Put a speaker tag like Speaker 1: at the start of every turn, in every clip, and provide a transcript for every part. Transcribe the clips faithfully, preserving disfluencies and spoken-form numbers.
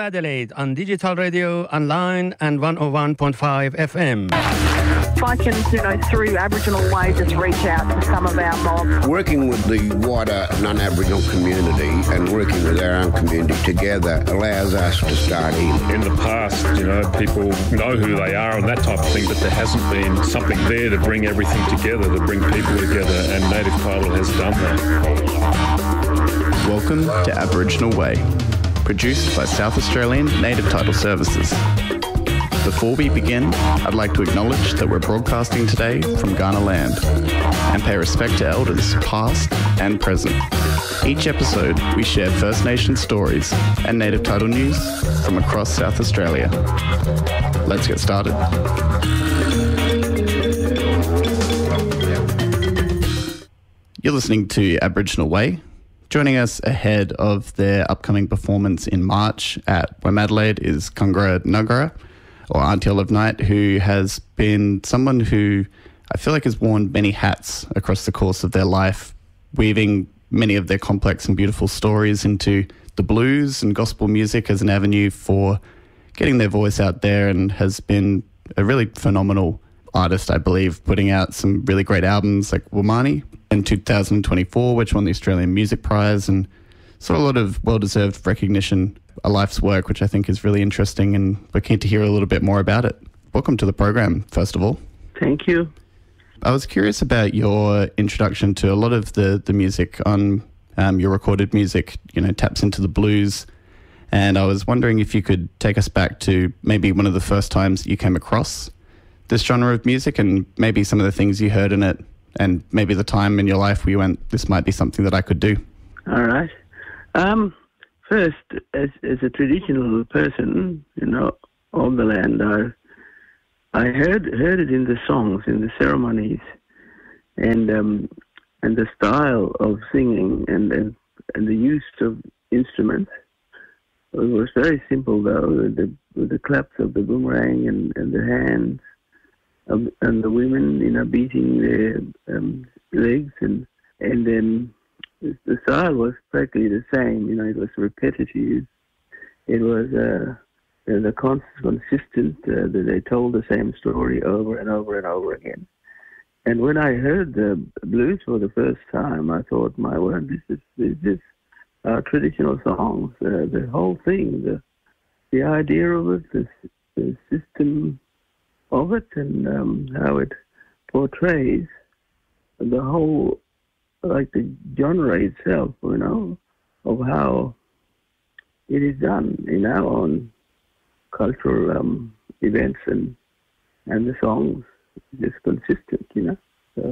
Speaker 1: Adelaide on digital radio, online and one oh one point five F M.
Speaker 2: If I can, you know, through Aboriginal Way, just reach out to some of our mob.
Speaker 3: Working with the wider non-Aboriginal community and working with our own community together allows us to start in.
Speaker 4: In the past, you know, people know who they are and that type of thing, but there hasn't been something there to bring everything together, to bring people together, and Native Title has done that.
Speaker 5: Welcome to Aboriginal Way, produced by South Australian Native Title Services. Before we begin, I'd like to acknowledge that we're broadcasting today from Kaurna land and pay respect to elders past and present. Each episode, we share First Nation stories and Native Title news from across South Australia. Let's get started. You're listening to Aboriginal Way. Joining us ahead of their upcoming performance in March at Womadelaide is Kungra Nugara, or Auntie Olive Knight, who has been someone who I feel like has worn many hats across the course of their life, weaving many of their complex and beautiful stories into the blues and gospel music as an avenue for getting their voice out there, and has been a really phenomenal artist, I believe, putting out some really great albums like Womani in two thousand twenty-four, which won the Australian Music Prize, and sort of a lot of well-deserved recognition, a life's work, which I think is really interesting, and we're keen to hear a little bit more about it. Welcome to the program, first of all.
Speaker 6: Thank you.
Speaker 5: I was curious about your introduction to a lot of the, the music on um, your recorded music, you know, taps into the blues, and I was wondering if you could take us back to maybe one of the first times you came across this genre of music, and maybe some of the things you heard in it, and maybe the time in your life where you went, this might be something that I could do.
Speaker 6: All right. Um, first, as as a traditional person, you know, of the land, I I heard heard it in the songs, in the ceremonies, and um, and the style of singing and, and and the use of instruments. It was very simple, though, with the, with the claps of the boomerang and, and the hands, of, and the women, you know, beating their um, legs, and and then. The style was practically the same, you know, it was repetitive. It was uh, the cons- consistent, uh, that they told the same story over and over and over again. And when I heard the blues for the first time, I thought, my word, this is this is uh, traditional songs. Uh, the whole thing, the the idea of it, the, the system of it, and um, how it portrays the whole, like the genre itself, you know, of how it is done in our own cultural um, events, and and the songs just consistent, you know. So.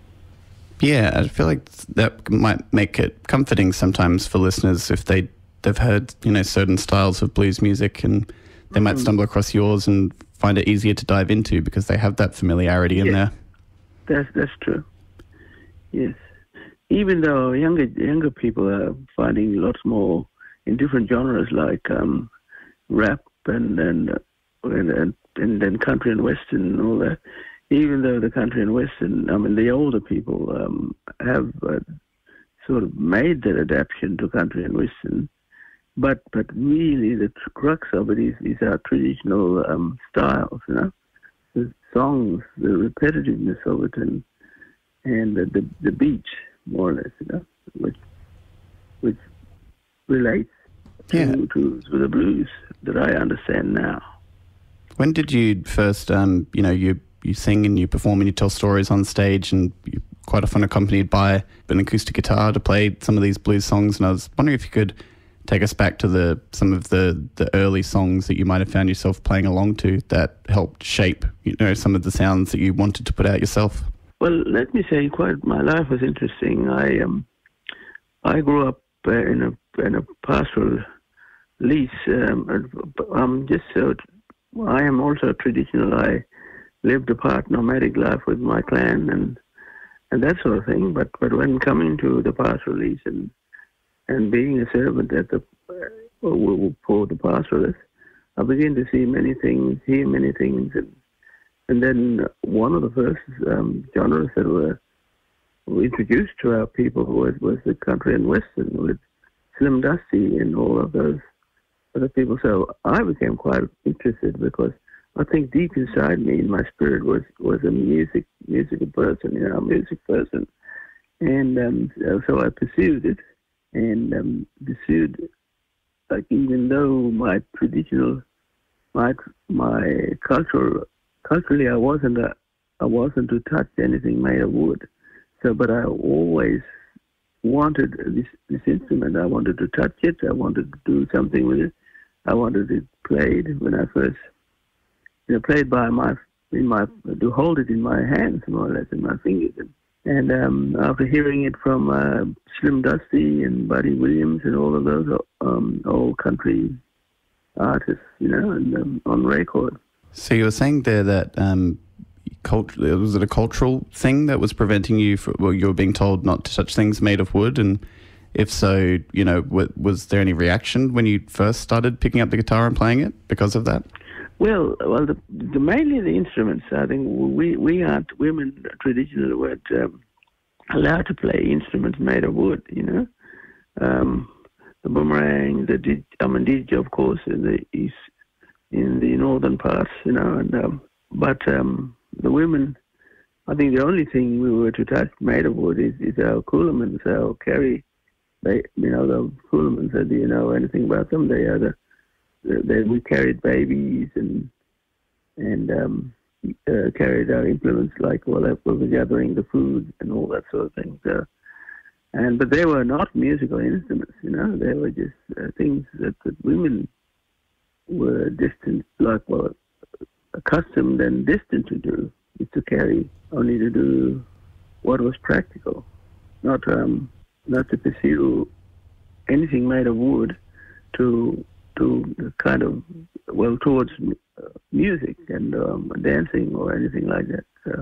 Speaker 5: Yeah, I feel like that might make it comforting sometimes for listeners if they they've heard, you know, certain styles of blues music, and they mm-hmm. might stumble across yours and find it easier to dive into because they have that familiarity in
Speaker 6: yes.
Speaker 5: there.
Speaker 6: That's that's true. Yes. Even though younger younger people are finding lots more in different genres like um, rap and and, and and and then country and western and all that. Even though the country and western, I mean, the older people um, have uh, sort of made that adaptation to country and western, but but really the crux of it is, is our traditional um, styles, you know, the songs, the repetitiveness of it, and and the the, the beat, more or less, you know, which which relates to,
Speaker 5: yeah.
Speaker 6: to, to the blues that I understand now.
Speaker 5: When did you first, um, you know, you you sing and you perform and you tell stories on stage, and you're quite often accompanied by an acoustic guitar to play some of these blues songs, and I was wondering if you could take us back to the some of the, the early songs that you might have found yourself playing along to that helped shape, you know, some of the sounds that you wanted to put out yourself. Well,
Speaker 6: let me say, quite my life was interesting. I um, I grew up uh, in a in a pastoral lease. Um, um, just so I am also traditional. I lived a part nomadic life with my clan and and that sort of thing. But but when coming to the pastoral lease and and being a servant at the uh, for the pastoralists, I began to see many things, hear many things, and and then one of the first um, genres that were introduced to our people was, was the country and western with Slim Dusty and all of those other people. So I became quite interested because I think deep inside me, in my spirit, was was a music musical person, you know, a music person, and um, so I pursued it, and um, pursued, like, even though my traditional, my my cultural, culturally, I wasn't a, I wasn't to touch anything made of wood, so but I always wanted this this instrument. I wanted to touch it. I wanted to do something with it. I wanted it played when I first. You know, played by my, in my, to hold it in my hands, more or less, in my fingers. And, and um, after hearing it from uh, Slim Dusty and Buddy Williams and all of those um, old country artists, you know, and um, on record.
Speaker 5: So you were saying there that um, cult- was it a cultural thing that was preventing you from, well, you were being told not to touch things made of wood, and if so, you know, w- was there any reaction when you first started picking up the guitar and playing it because of that?
Speaker 6: Well, well, the, the mainly the instruments. I think we we aren't women traditionally weren't um, allowed to play instruments made of wood. You know, um, the boomerang, the did, I mean, didgeridoo, of course, in the east, in the northern parts. You know, and um, but um, the women. I think the only thing we were to touch made of wood is, is our coolamans, our carry. They, you know, the coolamans. Do you know anything about them? They are the They, we carried babies and and um, uh, carried our implements like well, we were gathering the food and all that sort of thing. So, and but they were not musical instruments, you know. They were just uh, things that, that women were distant, like well, accustomed and distant to do, is to carry, only to do what was practical, not um, not to pursue anything made of wood to. to kind of, well, towards uh, music and um, dancing or anything like that. So,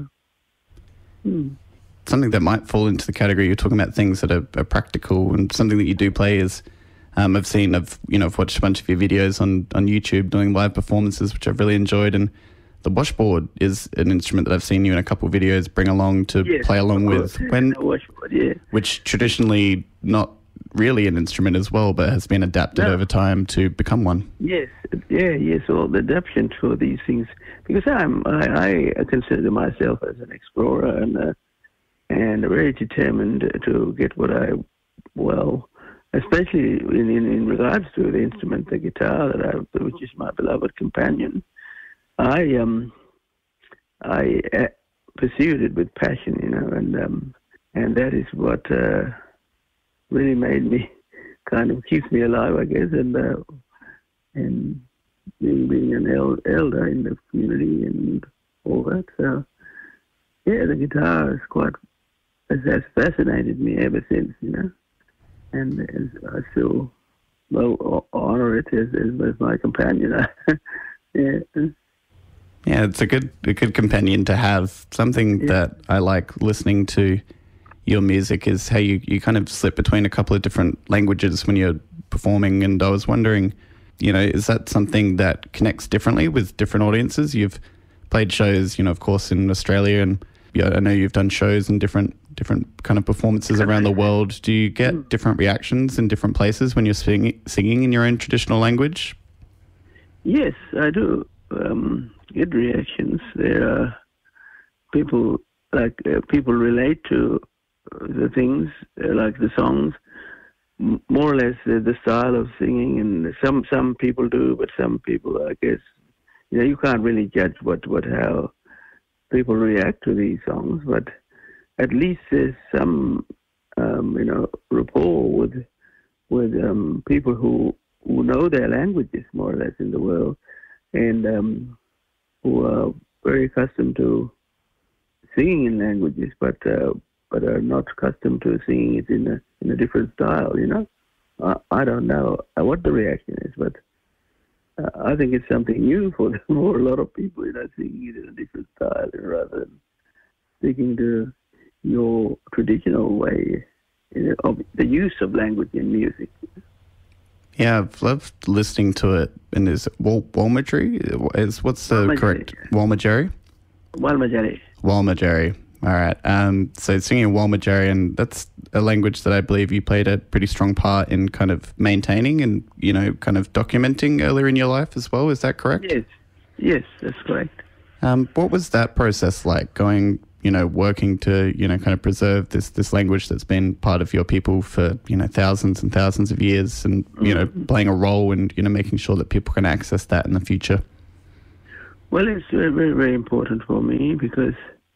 Speaker 6: hmm.
Speaker 5: Something that might fall into the category, you're talking about things that are, are practical, and something that you do play is, um, I've seen, I've, you know, I've watched a bunch of your videos on, on YouTube doing live performances, which I've really enjoyed, and the washboard is an instrument that I've seen you in a couple of videos bring along to
Speaker 6: yes,
Speaker 5: play along with, when,
Speaker 6: washboard, yeah.
Speaker 5: which traditionally not really an instrument as well, but has been adapted no. over time to become one.
Speaker 6: Yes, yeah, yes. All the adaptation to these things, because I'm, I, I consider myself as an explorer and uh, and very determined to get what I, well, especially in, in, in regards to the instrument, the guitar, that I, which is my beloved companion. I um, I uh, pursued it with passion, you know, and um, and that is what. Uh, really made me, kind of keeps me alive, I guess, and uh, and being, being an el- elder in the community and all that. So, yeah, the guitar is quite, has, has fascinated me ever since, you know, and, and I still, well, honour it as, as, as my companion. yeah.
Speaker 5: Yeah, it's a good, a good companion to have. Something yeah. that I like listening to your music is how you, you kind of slip between a couple of different languages when you're performing. And I was wondering, you know, is that something that connects differently with different audiences? You've played shows, you know, of course, in Australia, and yeah, I know you've done shows in different different kind of performances around the world. Do you get different reactions in different places when you're singing, singing in your own traditional language?
Speaker 6: Yes, I do. Um, get reactions. There are people, like, uh, people relate to the things, uh, like the songs, m- more or less uh, the style of singing, and some some people do, but some people, I guess, you know, you can't really judge what, what how people react to these songs, but at least there's some, um, you know, rapport with with um, people who who know their languages more or less in the world, and um, who are very accustomed to singing in languages, but uh, but are not accustomed to singing it in a in a different style. You know, uh, I don't know what the reaction is, but uh, I think it's something new for them, for a lot of people. You know, singing it in a different style rather than sticking to your traditional way, you know, of the use of language in music.
Speaker 5: Yeah, I've loved listening to it. And is it Wal- Walmajeri? Is what's the
Speaker 6: Walmajeri.
Speaker 5: correct Walmajeri?
Speaker 6: Walmajeri.
Speaker 5: Walmajeri. All right. Um, so singing Walmatjarian, that's a language that I believe you played a pretty strong part in kind of maintaining and, you know, kind of documenting earlier in your life as well. Is that correct?
Speaker 6: Yes, yes, that's correct.
Speaker 5: Um, what was that process like, going, you know, working to, you know, kind of preserve this, this language that's been part of your people for, you know, thousands and thousands of years and, you know,
Speaker 6: Mm-hmm.
Speaker 5: playing a role in, you know, making sure that people can access that in the future?
Speaker 6: Well, it's very, very, very important for me because,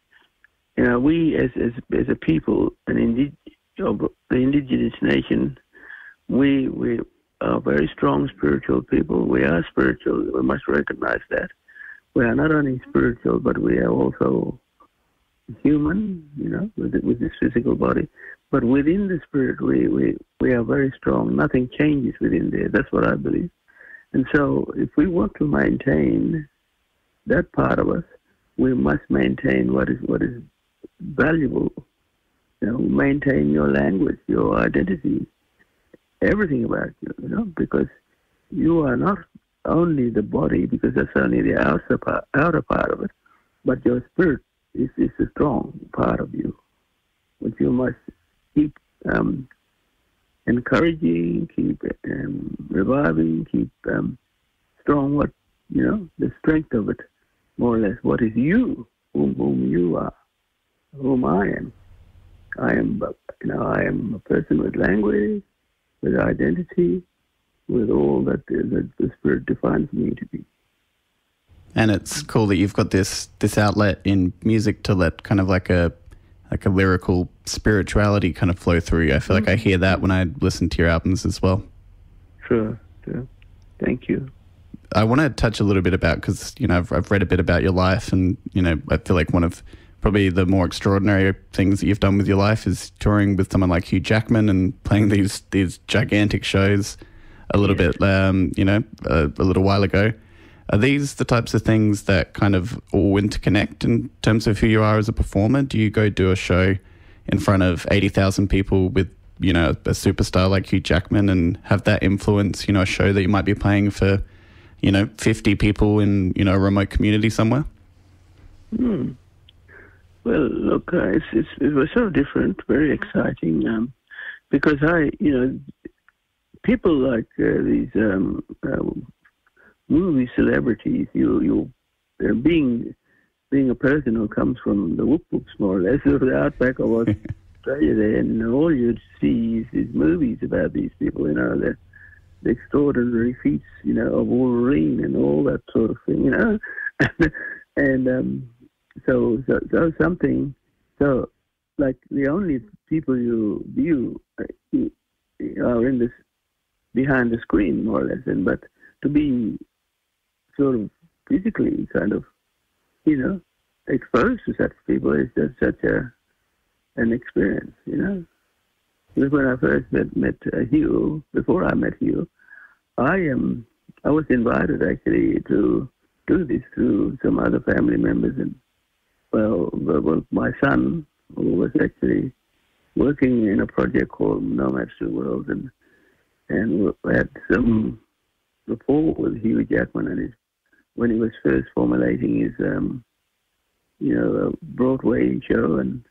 Speaker 6: you know, we as as, as a people, an indi- of the indigenous nation, we we are very strong spiritual people. We are spiritual. We must recognize that. We are not only spiritual, but we are also human, you know, with with this physical body. But within the spirit, we, we, we are very strong. Nothing changes within there. That's what I believe. And so if we want to maintain that part of us, we must maintain what is what is valuable. You know, maintain your language, your identity, everything about you, you know, because you are not only the body, because that's only the outer part, outer part of it, but your spirit is, is a strong part of you, which you must keep um, encouraging, keep um, reviving, keep um, strong. What you know, the strength of it, more or less. What is you, whom, whom you are, whom I am. I am, you know, I am a person with language, with identity, with all that the, that the Spirit defines me to be.
Speaker 5: And it's cool that you've got this this outlet in music to let kind of like a like a lyrical spirituality kind of flow through. I feel like I hear that when I listen to your albums as well.
Speaker 6: Sure, sure. Thank you.
Speaker 5: I want to touch a little bit about, because, you know, I've, I've read a bit about your life, and, you know, I feel like one of probably the more extraordinary things that you've done with your life is touring with someone like Hugh Jackman and playing these these gigantic shows a little
Speaker 6: Yeah.
Speaker 5: bit, um, you know, a, a little while ago. Are these the types of things that kind of all interconnect in terms of who you are as a performer? Do you go do a show in front of eighty thousand people with, you know, a superstar like Hugh Jackman and have that influence, you know, a show that you might be playing for, you know, fifty people in, you know, a remote community somewhere?
Speaker 6: Hmm. Well, look, uh, it's, it's, it was so different, very exciting, um, because I, you know, people like uh, these um, uh, movie celebrities, you, you, they're being, being a person who comes from the whoop whoops, more or less, of the outback of Australia there, and all you'd see is these movies about these people, you know, the, the extraordinary feats, you know, of Wolverine and all that sort of thing, you know, and, um, So, so, so something, so like the only people you view uh, you, you are in this behind the screen, more or less, and but to be sort of physically kind of, you know, exposed to such people is just such a an experience, you know. Because when I first met met uh, Hugh, before I met Hugh, I um I was invited actually to do this through some other family members. And Well, well, my son, who was actually working in a project called Nomads to the World, and and had some rapport with Hugh Jackman, and his, when he was first formulating his, um, you know, Broadway show, and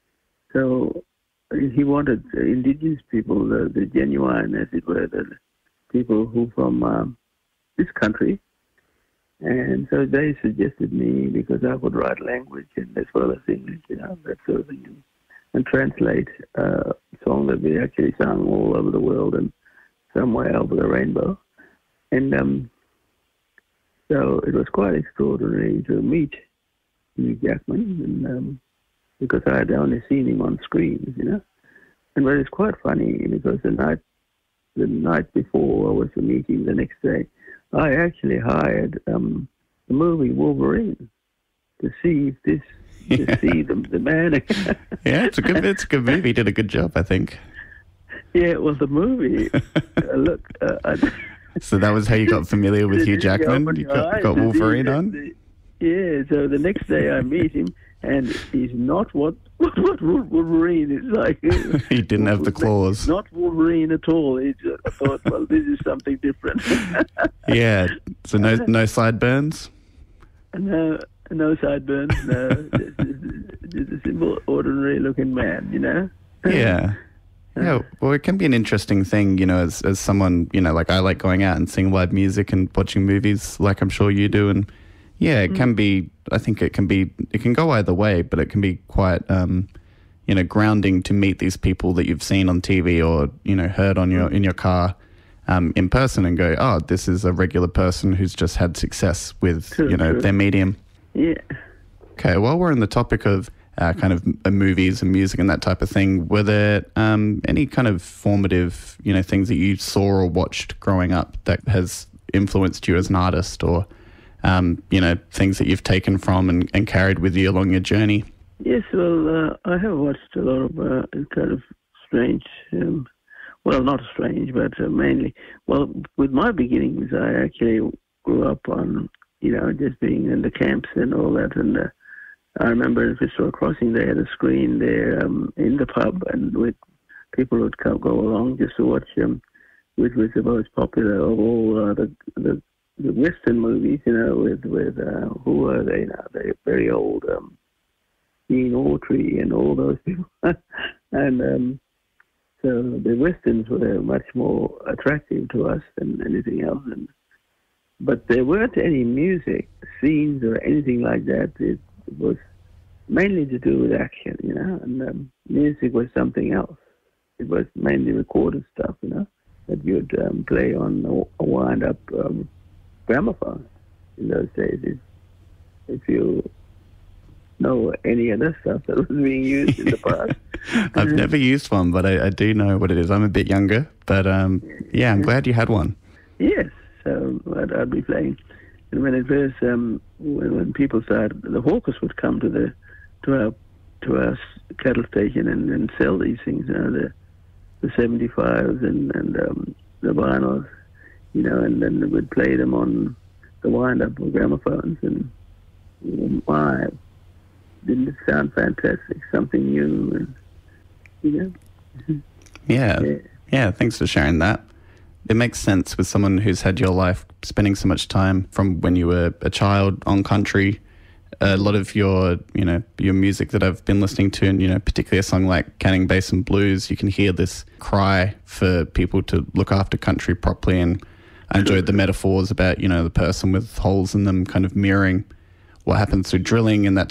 Speaker 6: so he wanted indigenous people, the, the genuine, as it were, the people who from um, this country. And so they suggested me, because I could write language and as well as English, you know, that sort of thing, and, and translate uh, song that we actually sung all over the world and somewhere over the rainbow. And um, so it was quite extraordinary to meet Hugh Jackman, and, um, because I had only seen him on screens, you know. And but it's quite funny, because the night the night before I was to meet him, the next day, I actually hired um, the movie Wolverine to see if this, to
Speaker 5: Yeah.
Speaker 6: see the the man.
Speaker 5: Yeah, it's a good it's a good movie. He did a good job, I think.
Speaker 6: Yeah, well, the movie. uh, look, uh, I,
Speaker 5: So that was how you got familiar with Hugh Jackman? You got, you got Wolverine on?
Speaker 6: Yeah, so the next day I meet him, and he's not what what, what Wolverine is like.
Speaker 5: He didn't have the claws.
Speaker 6: Not Wolverine at all. He just, I thought, well, this is something different.
Speaker 5: Yeah, so no no sideburns?
Speaker 6: No, no sideburns, no. just a simple, ordinary-looking man, you know.
Speaker 5: Yeah. Yeah, well, it can be an interesting thing, you know, as as someone, you know, like I like going out and seeing live music and watching movies, like I'm sure you do, and yeah, it mm. can be. I think it can be. It can go either way, but it can be quite, um, you know, grounding to meet these people that you've seen on T V or you know heard on your in your car, um, in person, and go, oh, this is a regular person who's just had success with true, you know true. their medium.
Speaker 6: Yeah.
Speaker 5: Okay. While we're on the topic of Uh, kind of uh, movies and music and that type of thing, were there um, any kind of formative, you know, things that you saw or watched growing up that has influenced you as an artist, or, um, you know, things that you've taken from and, and carried with you along your journey?
Speaker 6: Yes, well, uh, I have watched a lot of uh, kind of strange, um, well, not strange, but uh, mainly, well, with my beginnings, I actually grew up on, you know, just being in the camps and all that, and uh, I remember in Fitzroy Crossing, they had a screen there um, in the pub, and with people would come, go along just to watch um, which was the most popular of all uh, the, the the Western movies. You know, with with uh, who are they now? They're very old, um, Gene Autry and all those people, and um, so the Westerns were much more attractive to us than anything else. And but there weren't any music scenes or anything like that. It, It was mainly to do with action, you know, and um, music was something else. It was mainly recorded stuff, you know, that you'd um, play on a, a wind-up um, gramophone in those days. If, if you know any other stuff that was being used in the past.
Speaker 5: I've never used one, but I, I do know what it is. I'm a bit younger, but um, yeah, I'm glad you had one.
Speaker 6: Yes, so I'd, I'd be playing. And when it first, um, when, when people started, the hawkers would come to the to our to our cattle station and, and sell these things, you know, the the seventy-fives and and um, the vinyls, you know, and then we'd play them on the wind-up gramophones, and you know, my, didn't it sound fantastic? Something new, and you know.
Speaker 5: Yeah,
Speaker 6: yeah,
Speaker 5: yeah. Thanks for sharing that. It makes sense with someone who's had your life spending so much time from when you were a child on country. A lot of your, you know, your music that I've been listening to, and, you know, particularly a song like Canning Basin Blues, you can hear this cry for people to look after country properly. And I enjoyed the metaphors about, you know, the person with holes in them kind of mirroring what happens through drilling and that